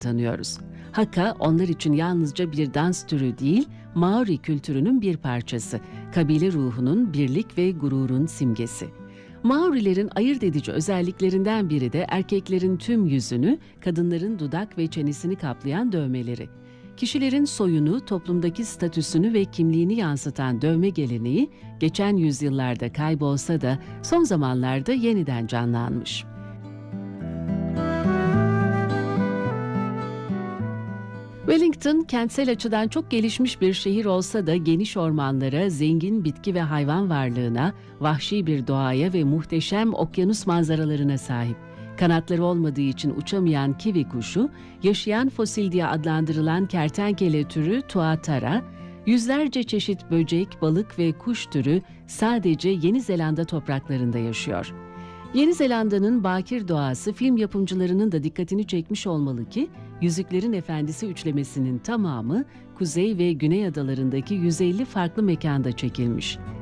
tanıyoruz. Haka onlar için yalnızca bir dans türü değil, Maori kültürünün bir parçası, kabile ruhunun birlik ve gururun simgesi. Maorilerin ayırt edici özelliklerinden biri de erkeklerin tüm yüzünü, kadınların dudak ve çenesini kaplayan dövmeleri. Kişilerin soyunu, toplumdaki statüsünü ve kimliğini yansıtan dövme geleneği, geçen yüzyıllarda kaybolsa da son zamanlarda yeniden canlanmış. Wellington, kentsel açıdan çok gelişmiş bir şehir olsa da geniş ormanlara, zengin bitki ve hayvan varlığına, vahşi bir doğaya ve muhteşem okyanus manzaralarına sahip. Kanatları olmadığı için uçamayan kivi kuşu, yaşayan fosil diye adlandırılan kertenkele türü tuatara, yüzlerce çeşit böcek, balık ve kuş türü sadece Yeni Zelanda topraklarında yaşıyor. Yeni Zelanda'nın bakir doğası film yapımcılarının da dikkatini çekmiş olmalı ki, Yüzüklerin Efendisi üçlemesinin tamamı Kuzey ve Güney adalarındaki 150 farklı mekanda çekilmiş.